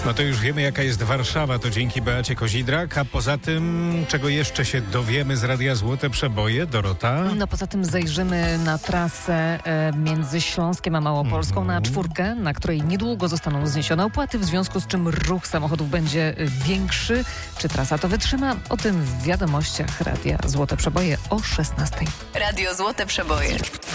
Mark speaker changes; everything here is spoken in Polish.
Speaker 1: No to już wiemy, jaka jest Warszawa, to dzięki Beacie Kozidrak, a poza tym, czego jeszcze się dowiemy z Radia Złote Przeboje, Dorota?
Speaker 2: No poza tym zajrzymy na trasę między Śląskiem a Małopolską na czwórkę, na której niedługo zostaną zniesione opłaty, w związku z czym ruch samochodów będzie większy. Czy trasa to wytrzyma? O tym w wiadomościach Radia Złote Przeboje o 16:00.
Speaker 3: Radio Złote Przeboje.